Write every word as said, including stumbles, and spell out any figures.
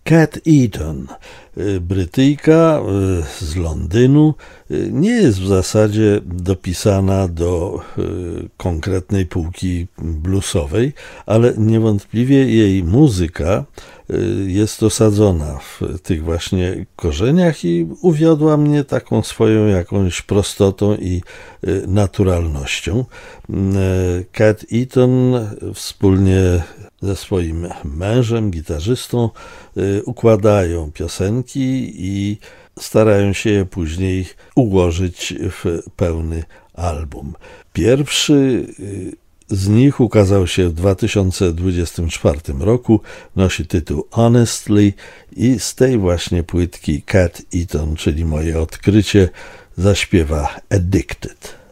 Cat Eaton, Brytyjka z Londynu, nie jest w zasadzie dopisana do konkretnej półki bluesowej, ale niewątpliwie jej muzyka jest osadzona w tych właśnie korzeniach i uwiodła mnie taką swoją jakąś prostotą i naturalnością. Cat Eaton wspólnie ze swoim mężem, gitarzystą, układają piosenki i starają się je później ułożyć w pełny album. Pierwszy z nich ukazał się w dwa tysiące dwudziestym czwartym roku, nosi tytuł Honestly i z tej właśnie płytki Cat Eaton, czyli moje odkrycie, zaśpiewa Addicted.